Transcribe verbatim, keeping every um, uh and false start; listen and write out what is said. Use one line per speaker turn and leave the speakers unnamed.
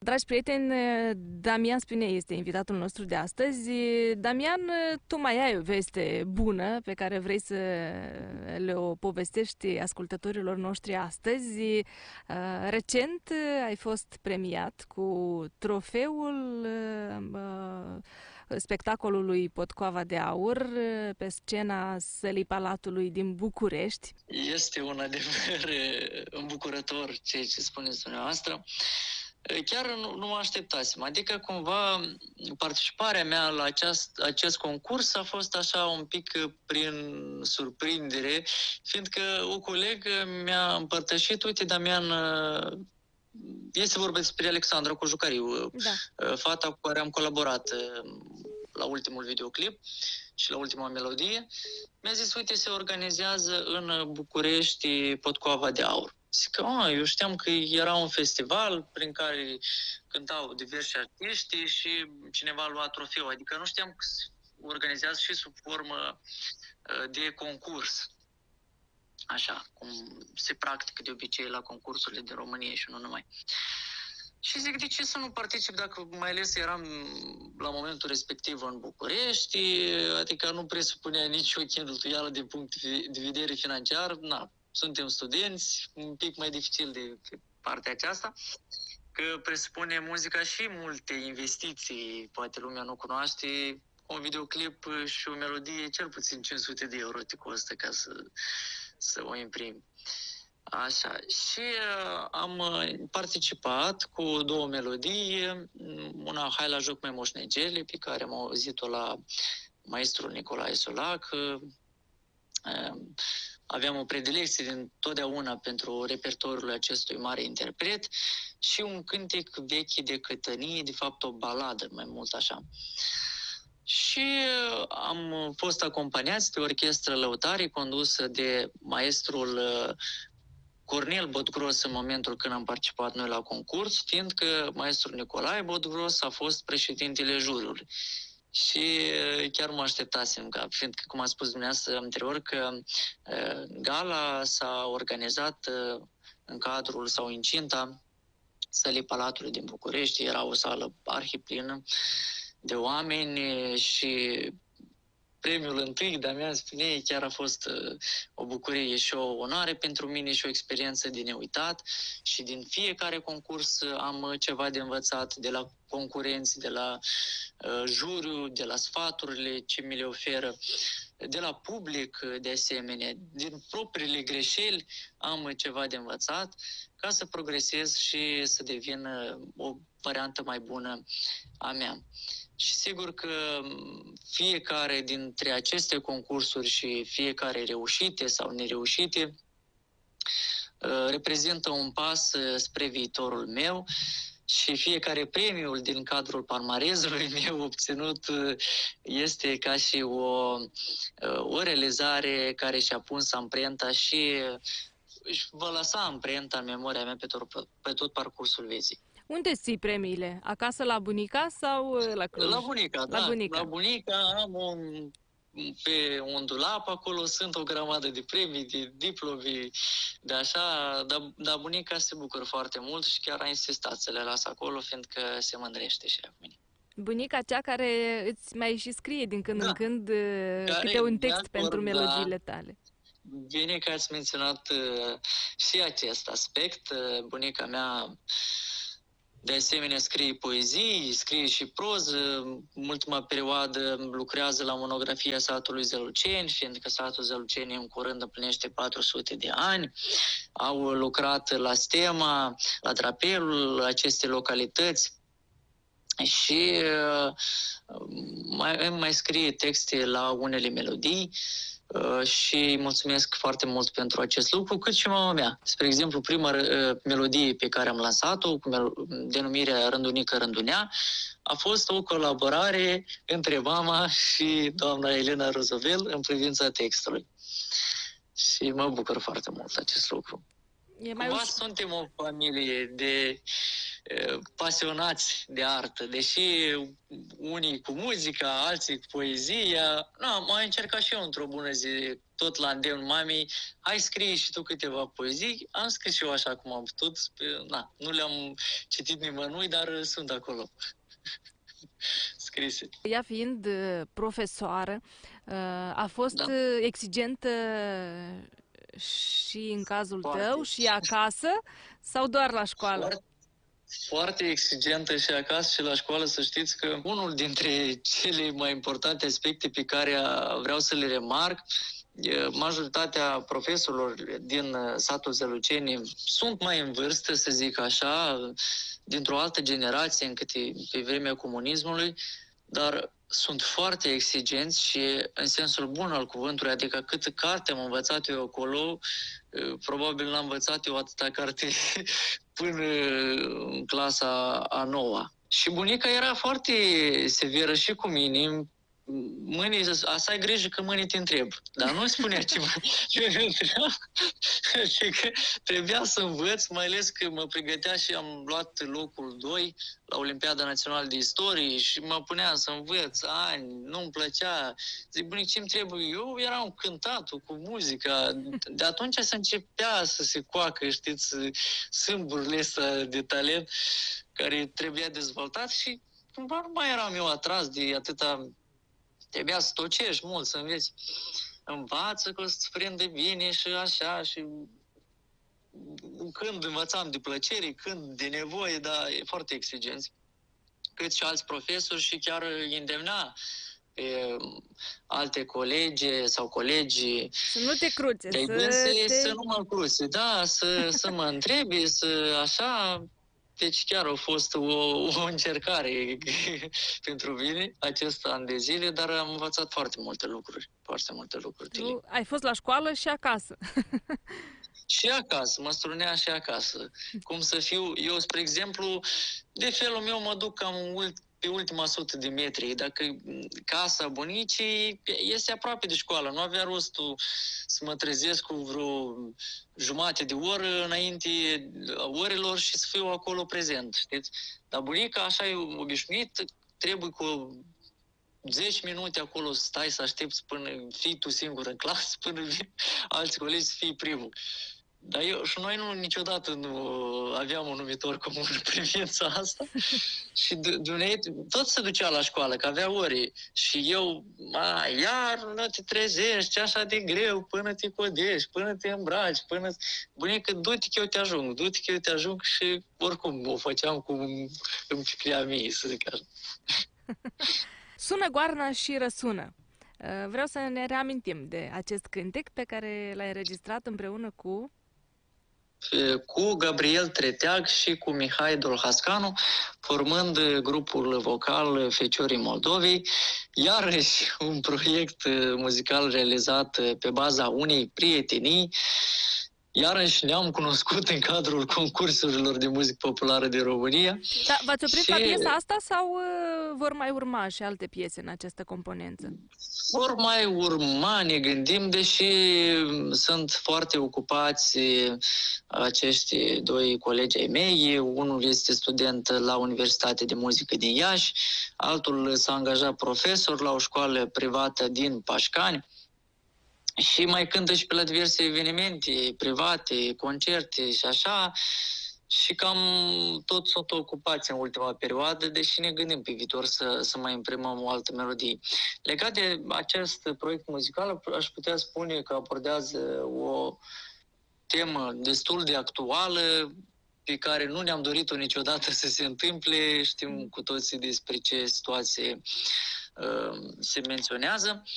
Dragi prieteni, Damian Spinei este invitatul nostru de astăzi. Damian, tu mai ai o veste bună pe care vrei să le o povestești ascultătorilor noștri astăzi. Recent ai fost premiat cu trofeul spectacolului Potcoava de Aur pe scena Sălii Palatului din București.
Este un adevăr îmbucurător ceea ce spuneți dumneavoastră. Chiar nu, nu mă așteptasem. Adică, cumva, participarea mea la aceast, acest concurs a fost așa un pic prin surprindere, fiindcă o colegă mi-a împărtășit, uite, Damian, este vorba despre Alexandra Cojucariu, da. Fata cu care am colaborat la ultimul videoclip și la ultima melodie. Mi-a zis, uite, se organizează în București Potcoava de Aur. Zic că, a, eu știam că era un festival prin care cântau diversi artiști și cineva a luat trofeu. Adică nu știam că se organizează și sub formă de concurs. Așa, cum se practică de obicei la concursurile din România și nu numai. Și zic, de ce să nu particip dacă mai ales eram la momentul respectiv în București, adică nu presupunea nicio cheltuială din punct de vedere financiar, na. Suntem studenți, un pic mai dificil de partea aceasta, că presupune muzica și multe investiții, poate lumea nu cunoaște, un videoclip și o melodie, cel puțin cinci sute de euro te costă ca să, să o imprimi. Așa, și uh, am participat cu două melodii, una Hai la joc mai moșnegele, pe care am auzit-o la maestrul Nicolae Solac. Uh, Aveam o predilecție din totdeauna pentru repertoriul acestui mare interpret și un cântec vechi de cătănie, de fapt o baladă, mai mult așa. Și am fost acompaniați de orchestră Lăutare, condusă de maestrul Cornel Botgros în momentul când am participat noi la concurs, fiindcă maestrul Nicolae Botgros a fost președintele juriului. Și chiar mă așteptasem, ca, fiindcă, cum a spus dumneavoastră anterior, că uh, gala s-a organizat uh, în cadrul sau incinta Sălii Palatului din București. Era o sală arhiplină de oameni și premiul întâi, Damian Spinei, chiar a fost uh, o bucurie și o onoare pentru mine și o experiență de neuitat și din fiecare concurs am ceva de învățat de la concurenți, de la uh, juriu, de la sfaturile ce mi le oferă, de la public, de asemenea, din propriile greșeli am ceva de învățat ca să progresez și să devin o variantă mai bună a mea. Și sigur că fiecare dintre aceste concursuri și fiecare reușite sau nereușite reprezintă un pas spre viitorul meu și fiecare premiul din cadrul palmarezului meu obținut este ca și o, o realizare care și-a pus amprenta și își va lăsa amprenta în memoria mea pe tot, pe tot parcursul vieții.
Unde ții premiile? Acasă la bunica sau la Cluj?
La bunica,
la
da.
Bunica.
La bunica am un, pe un dulap, acolo sunt o grămadă de premii, de diplome, de așa, dar, dar bunica se bucură foarte mult și chiar a insistat să le las acolo, fiindcă se mândrește și ea cu mine.
Bunica cea care îți mai și scrie din când
da.
în când
care
câte un text pentru
da.
melodiile tale.
Bine că ați menționat uh, și acest aspect. Uh, bunica mea de asemenea scrie poezii, scrie și proză. În ultima perioadă lucrează la monografia satului Zăluceni, fiindcă satul Zăluceni în curând împlinește patru sute de ani. Au lucrat la Stema, la drapelul acestei localități și uh, mai, mai scrie texte la unele melodii. Uh, și îi mulțumesc foarte mult pentru acest lucru, cât și mama mea. Spre exemplu, prima uh, melodie pe care am lansat-o, cu mel- denumirea Rândunică Rândunea, a fost o colaborare între mama și doamna Elena Rozovel în privința textului. Și mă bucur foarte mult acest lucru. E mai Cumva uș- suntem o familie de pasionați de artă, deși unii cu muzica, alții cu poezia. Nu, am mai încercat și eu într-o bună zi, tot la îndemn mamei, hai scrie și tu câteva poezii. Am scris și eu așa cum am putut. Na, nu le-am citit nimănui, dar sunt acolo. Scrise.
Ea fiind profesoară, a fost
Da.
exigentă și în cazul
Foarte.
tău și acasă sau doar la școală?
Foarte, foarte exigentă și acasă și la școală, să știți că unul dintre cele mai importante aspecte pe care vreau să le remarc, majoritatea profesorilor din satul Zăluceni sunt mai în vârstă, să zic așa, dintr-o altă generație încât pe vremea comunismului, dar sunt foarte exigenți și în sensul bun al cuvântului, adică cât carte am învățat eu acolo, probabil n-am învățat eu atâta carte până în clasa a noua. Și bunica era foarte severă și cu mine. Mâine, să ai grijă că mâine te întreb. Dar nu spunea ce mă că trebuia să învăț, mai ales că mă pregătea și am luat locul doi la Olimpiada Națională de Istorie și mă punea să învăț ani, nu-mi plăcea. Zic, bunic, ce-mi trebuie? Eu eram cântatul cu muzica. De atunci se începea să se coacă, știți, sâmburile astea de talent care trebuia dezvoltat și cumva nu mai eram eu atras de atâta. Trebuia să tocești mult, să înveți. Învață că o să-ți prinde bine și așa. Și când învățam de plăcere, când de nevoie, dar e foarte exigenți. Cât și alți profesori și chiar îndemna pe alte colege sau colegi
să nu te cruțe,
să,
să, te...
să nu mă cruțe, da, să, să mă întrebe, să așa. Deci chiar a fost o, o încercare pentru mine acest an de zile, dar am învățat foarte multe lucruri, foarte multe lucruri.
Tu ai fost la școală și acasă.
Și acasă, mă strunea și acasă. Cum să fiu, eu, spre exemplu, de felul meu mă duc cam pe ultima sută de metri. Dacă casa bunicii este aproape de școală, nu avea rostul să mă trezesc cu vreo jumătate de oră înainte orelor și să fiu acolo prezent, știți? Dar bunica, așa e obișnuit, trebuie cu zece minute acolo să stai să aștepți până fii tu singur în clasă, până vin alți colegi să fii primul. Dar eu și noi nu, niciodată nu aveam un numitor comun în privința asta. Și dumneavoastră tot se ducea la școală, că avea ore. Și eu, a, iar nu te trezești așa de greu până te codești, până te îmbraci, până... Bunică, du-te că eu te ajung, du-te că eu te ajung și oricum o făceam cum îmi crea mie, să zic așa.
Sună goarna și răsună. Vreau să ne reamintim de acest cântec pe care l-ai înregistrat împreună cu...
cu Gabriel Treteag și cu Mihai Dolhascanu, formând grupul vocal Feciorii Moldovei, iarăși un proiect muzical realizat pe baza unei prietenii. Iarăși ne-am cunoscut în cadrul concursurilor de muzică populară din România.
Da, v-ați oprit și... la piesa asta sau uh, vor mai urma și alte piese în această componență?
Vor mai urma, ne gândim, deși sunt foarte ocupați acești doi colegi ai mei. Unul este student la Universitatea de Muzică din Iași, altul s-a angajat profesor la o școală privată din Pașcani. Și mai cântă și pe la diverse evenimente private, concerte și așa. Și cam tot sunt ocupați în ultima perioadă, deși ne gândim pe viitor să, să mai imprimăm o altă melodie. Legat de acest proiect muzical, aș putea spune că abordează o temă destul de actuală, pe care nu ne-am dorit-o niciodată să se întâmple. Știm cu toții despre ce situație uh, se menționează.